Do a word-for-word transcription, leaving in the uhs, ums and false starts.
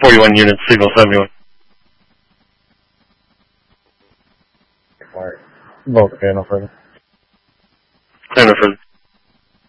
forty-one units, signal seventy-one. Alright. Okay, no further. Clear no further.